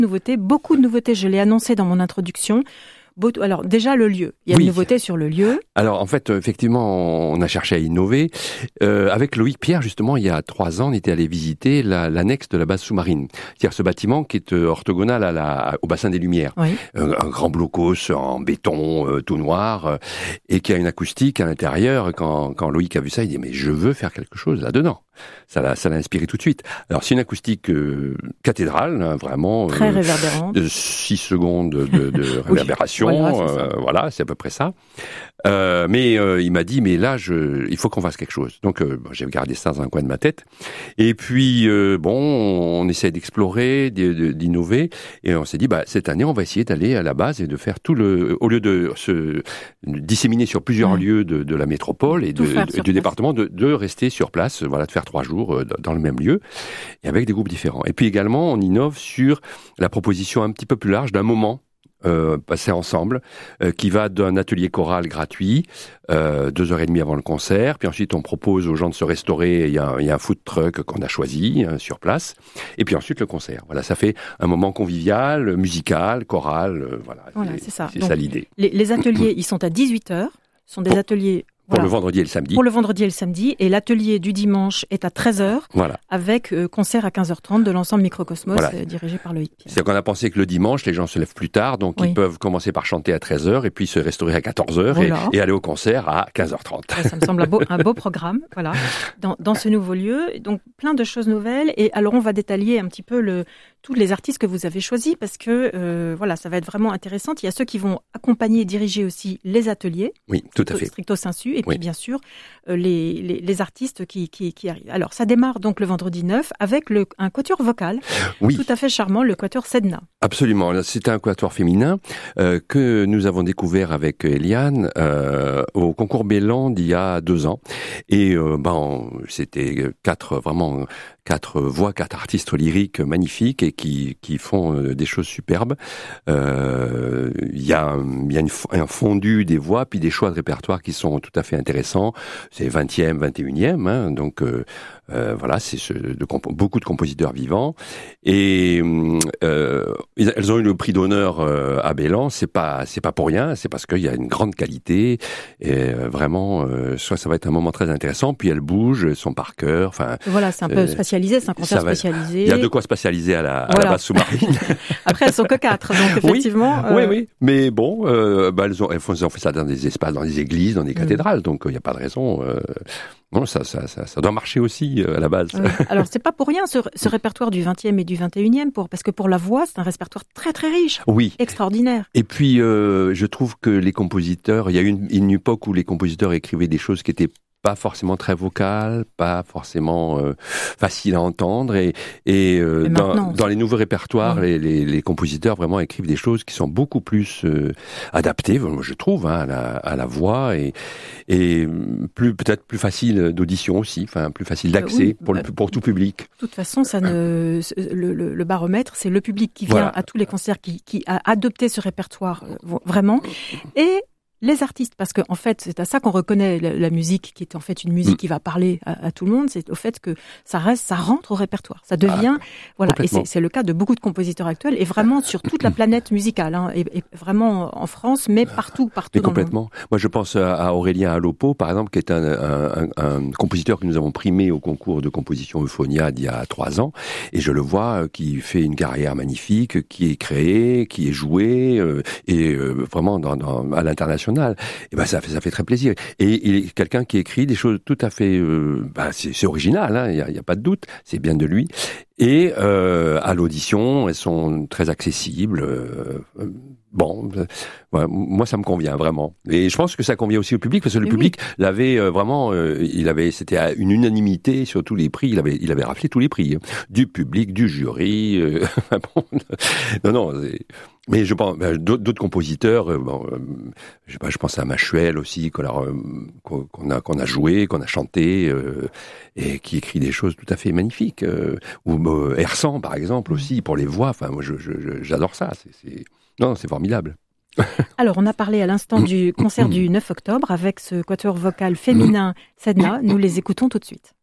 Beaucoup de nouveautés, je l'ai annoncé dans mon introduction. Alors déjà le lieu, il y a une nouveauté sur le lieu. Alors en fait, effectivement, on a cherché à innover. Avec Loïc Pierre, justement, il y a 3 ans, on était allé visiter l'annexe de la base sous-marine. C'est-à-dire ce bâtiment qui est orthogonal au bassin des Lumières. Oui. Un grand blocos en béton tout noir et qui a une acoustique à l'intérieur. Quand Loïc a vu ça, il dit « mais je veux faire quelque chose là-dedans ». Ça l'a inspiré tout de suite. Alors c'est une acoustique cathédrale, hein, vraiment très réverbérante. De 6 secondes de réverbération. Voilà, c'est à peu près ça. Mais il m'a dit mais là il faut qu'on fasse quelque chose. Donc j'ai gardé ça dans un coin de ma tête. Et puis on essaie d'explorer, d'innover, et on s'est dit cette année on va essayer d'aller à la base et de faire au lieu de se disséminer sur plusieurs lieux de la métropole et du département, de rester sur place, voilà, de faire 3 jours dans le même lieu et avec des groupes différents. Et puis également on innove sur la proposition un petit peu plus large d'un moment passé ensemble, qui va d'un atelier choral gratuit, 2h30 avant le concert, puis ensuite on propose aux gens de se restaurer, il y a un food truck qu'on a choisi sur place, et puis ensuite le concert. Voilà, ça fait un moment convivial, musical, choral, voilà c'est ça. C'est ça l'idée. Les ateliers, ils sont à 18h, sont des ateliers... Pour le vendredi et le samedi. Pour le vendredi et le samedi. Et l'atelier du dimanche est à 13h. Voilà. Avec concert à 15h30 de l'ensemble Microcosmos, dirigé par Loïc Pierre. C'est qu'on a pensé que le dimanche, les gens se lèvent plus tard, donc ils peuvent commencer par chanter à 13h et puis se restaurer à 14h et aller au concert à 15h30. Ça me semble un beau programme, voilà, dans ce nouveau lieu. Donc plein de choses nouvelles. Et alors on va détailler un petit peu tous les artistes que vous avez choisis parce que ça va être vraiment intéressant. Il y a ceux qui vont accompagner et diriger aussi les ateliers. Oui, tout à fait. Stricto sensu. Et puis bien sûr les artistes qui arrivent. Alors ça démarre donc le vendredi 9 avec un quatuor vocal tout à fait charmant, le quatuor Sedna. Absolument, c'est un quatuor féminin que nous avons découvert avec Eliane au concours Bélan d'il y a 2 ans. Et c'était 4 voix, 4 artistes lyriques magnifiques et qui font des choses superbes. Il y a un fondu des voix, puis des choix de répertoire qui sont tout à fait intéressants. C'est 20e, 21e, hein, donc voilà, c'est beaucoup de compositeurs vivants. Et elles ont eu le prix d'honneur à Bélan. C'est pas pour rien, c'est parce qu'il y a une grande qualité. Et vraiment, ça va être un moment très intéressant. Puis elles bougent, elles sont par cœur. Enfin, voilà, c'est un peu spécialisé, c'est un concert spécialisé. Il y a de quoi spécialiser à la base sous-marine. Après, elles sont que 4, donc effectivement. Oui. Mais bon, elles ont fait ça dans des espaces, dans des églises, dans des cathédrales, donc il n'y a pas de raison. Non, ça doit marcher aussi à la base. Alors c'est pas pour rien ce répertoire du 20e et du 21e parce que pour la voix, c'est un répertoire très très riche. Oui. Extraordinaire. Et puis je trouve que les compositeurs, il y a eu une époque où les compositeurs écrivaient des choses qui étaient pas forcément très vocales, pas forcément faciles à entendre, et dans les nouveaux répertoires, les compositeurs vraiment écrivent des choses qui sont beaucoup plus adaptées, je trouve, à la voix et peut-être plus facile d'audition aussi, enfin plus facile d'accès pour tout public. De toute façon, le baromètre, c'est le public qui vient à tous les concerts qui a adopté ce répertoire vraiment, et les artistes, parce que en fait, c'est à ça qu'on reconnaît la musique, qui est en fait une musique qui va parler à tout le monde. C'est au fait que ça rentre au répertoire, ça devient et c'est le cas de beaucoup de compositeurs actuels et vraiment sur toute la planète musicale, hein, et vraiment en France, mais partout mais dans complètement. Le monde. Moi, je pense à Aurélien Alopo, par exemple, qui est un compositeur que nous avons primé au concours de composition Euphonia il y a 3 ans, et je le vois qui fait une carrière magnifique, qui est créée, qui est jouée et vraiment à l'international. Et ça fait très plaisir. Et il est quelqu'un qui écrit des choses tout à fait, c'est original, hein, il y a pas de doute, c'est bien de lui. Et à l'audition, elles sont très accessibles. Moi ça me convient vraiment. Et je pense que ça convient aussi au public parce que le public l'avait vraiment, c'était à une unanimité sur tous les prix. Il avait raflé tous les prix, du public, du jury. Non. Mais je pense d'autres compositeurs. Je pense à Machuel aussi qu'on a joué, qu'on a chanté, et qui écrit des choses tout à fait magnifiques. Ou Ersan par exemple aussi pour les voix. Enfin, moi j'adore ça. C'est formidable. Alors, on a parlé à l'instant du concert du 9 octobre avec ce quatuor vocal féminin Sedna. Nous les écoutons tout de suite.